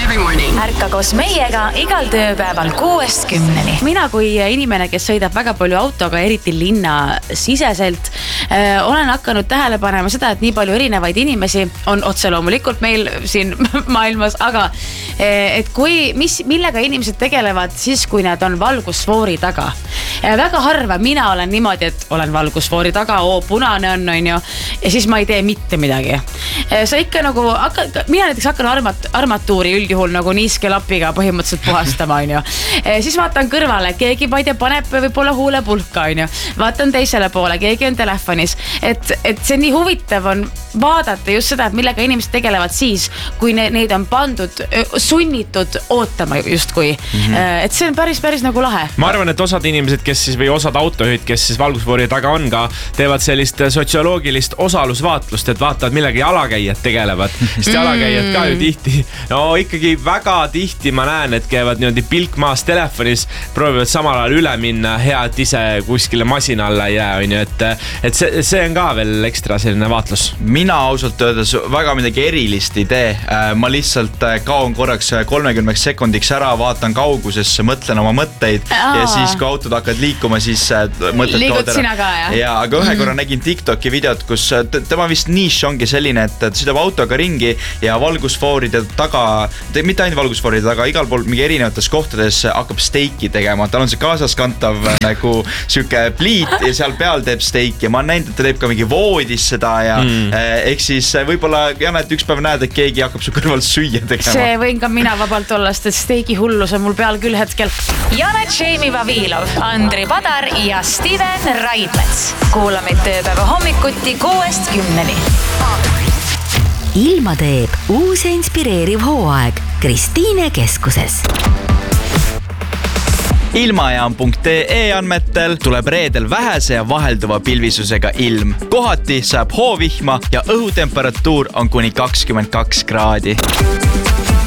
every morning. Ärka koos meiega igal tööpäeval 6-10. Mina kui inimene, kes sõidab väga palju autoga, eriti linna siseselt, olen hakanud tähele panema seda, et nii palju erinevaid inimesi on otse loomulikult meil siin maailmas, aga et millega inimesed tegelevad siis, kui nad on valgusfoori taga. Väga harva mina olen niimoodi, et olen valgusfoori taga, punane on ju, ja siis ma ei tee mitte midagi. Sa ikka nagu, mina näiteks hakkan armatuuri üldjuhul nagu niiskelapiga põhimõtteliselt puhastama, on ju. Siis vaatan kõrvale, keegi paneb võib-olla huulepulka, on ju. Vaatan teisele poole, keegi on telefonis. Et see nii huvitav on vaadata just seda, et millega inimesed tegelevad siis, kui neid on pandud, sunnitud ootama justkui. Et see on päris nagu lahe. Ma arvan, et osad inimesed, kes siis või osad autojuhid, kes siis valgusfoori taga on ka, teevad sellist sotsioloogilist osalusvaatlust, et vaatavad millega jalakäijad tegelevad. Sest jalakäijad ka ju tihti, ikkagi väga tihti ma näen, et käivad niimoodi pilk maas telefonis, proovivad samal ajal üle minna, hea, et ise kuskile masina alla ei jää, on ju, et see on ka veel ekstra selline vaatlus. Mina ausalt öeldes väga midagi erilist ei tee. Ma lihtsalt kaon korraks 30 sekundiks ära, vaatan kaugusesse, mõtlen oma mõtteid ja siis kui autod hakkavad liikuma, siis mõtted liigud sina ka, jah? Ja, aga ühe korra nägin TikToki videot, kus tema vist niš ongi selline, et ta sõidab autoga ringi ja valgusfooride taga, mitte ainult valgusfooride taga, igal pool mingi erinevates kohtades hakkab steiki tegema. Tal on see kaasaskantav nagu süke pliit ja seal peal teeb steiki ja ma olen näinud, et ta teeb ka mingi voodis seda ja ehk siis võib-olla Jana, et üks päev näed, et keegi hakkab su kõrval süüa tegema. See võin ka mina vabalt olla, sest steigi hullus on mul peal küll hetkel. Janet Jamie Vavilov, Andri Padar ja Steven Raidmets. Kuula meid tööpäeva hommikuti 6-10. Ilma teeb uus ja inspireeriv hooaeg Kristiine keskuses. Ilmajaam.ee andmetel tuleb reedel vähese ja vahelduva pilvisusega ilm. Kohati saab hoovihma ja õhutemperatuur on kuni 22 kraadi.